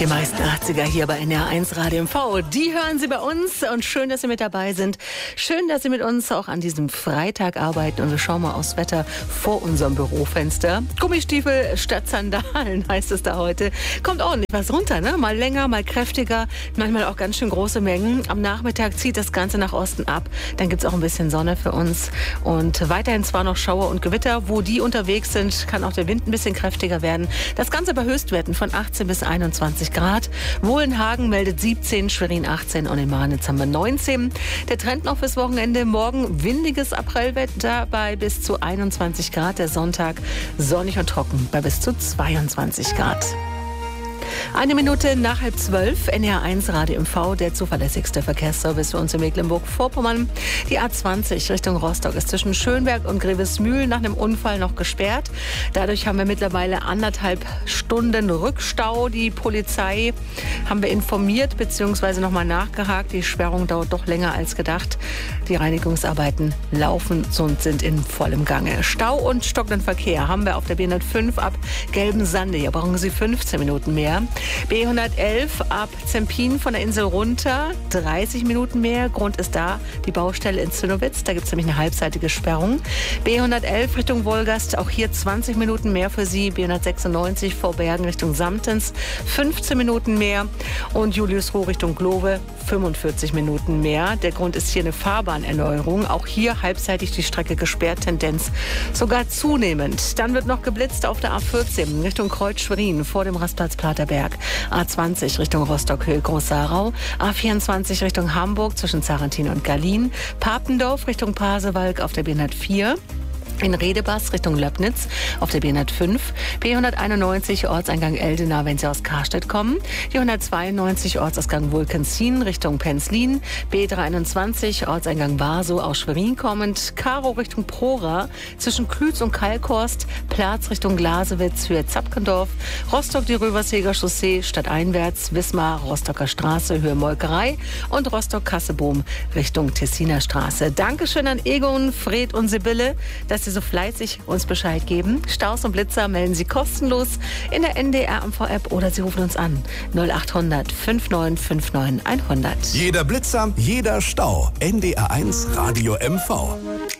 Die meisten 80er hier bei NR1 Radio MV, die hören Sie bei uns und schön, dass Sie mit dabei sind. Schön, dass Sie mit uns auch an diesem Freitag arbeiten und wir schauen mal aufs Wetter vor unserem Bürofenster. Gummistiefel statt Sandalen heißt es da heute. Kommt ordentlich was runter, ne? Mal länger, mal kräftiger, manchmal auch ganz schön große Mengen. Am Nachmittag zieht das Ganze nach Osten ab, dann gibt es auch ein bisschen Sonne für uns und weiterhin zwar noch Schauer und Gewitter. Wo die unterwegs sind, kann auch der Wind ein bisschen kräftiger werden. Das Ganze bei Höchstwerten von 18 bis 21 Grad. Wohlenhagen meldet 17, Schwerin 18 und in Marnitz haben wir 19. Der Trend noch fürs Wochenende. Morgen windiges Aprilwetter bei bis zu 21 Grad. Der Sonntag sonnig und trocken bei bis zu 22 Grad. 1 Minute nach 11:30, NR1 Radio MV, der zuverlässigste Verkehrsservice für uns in Mecklenburg-Vorpommern. Die A20 Richtung Rostock ist zwischen Schönberg und Grevesmühl nach einem Unfall noch gesperrt. Dadurch haben wir mittlerweile 1,5 Stunden Rückstau. Die Polizei haben wir informiert bzw. nochmal nachgehakt. Die Sperrung dauert doch länger als gedacht. Die Reinigungsarbeiten laufen und sind in vollem Gange. Stau und stockenden Verkehr haben wir auf der B105 ab Gelbensande. Hier brauchen Sie 15 Minuten mehr. B111 ab Zempin von der Insel runter, 30 Minuten mehr. Grund ist da die Baustelle in Zinnowitz. Da gibt es nämlich eine halbseitige Sperrung. B111 Richtung Wolgast, auch hier 20 Minuten mehr für Sie. B196 vor Bergen Richtung Samtens, 15 Minuten mehr. Und Juliusruh Richtung Globe, 45 Minuten mehr. Der Grund ist hier eine Fahrbahnerneuerung. Auch hier halbseitig die Strecke gesperrt, Tendenz sogar zunehmend. Dann wird noch geblitzt auf der A14 Richtung Kreuz-Schwerin vor dem Rastplatz Platerberg. A20 Richtung Rostock-Höhe-Großsarau. A24 Richtung Hamburg zwischen Zarentin und Gallien. Papendorf Richtung Pasewalk auf der B104. In Redebas Richtung Löbnitz auf der B105, B191 Ortseingang Eldena, wenn Sie aus Karstedt kommen, die 192 Ortsausgang Wulkenzin Richtung Penzlin, B321 Ortseingang Barsow aus Schwerin kommend, Karo Richtung Prora, zwischen Klütz und Kalkhorst, Platz Richtung Glasewitz für Zapkendorf, Rostock die Röverseger Chaussee stadteinwärts, Wismar Rostocker Straße Höhe Molkerei und Rostock-Kasseboom Richtung Tessiner Straße. Dankeschön an Egon, Fred und Sibylle, dass Sie so fleißig uns Bescheid geben. Staus und Blitzer melden Sie kostenlos in der NDR MV-App oder Sie rufen uns an 0800 5959 100. Jeder Blitzer, jeder Stau. NDR1 Radio MV.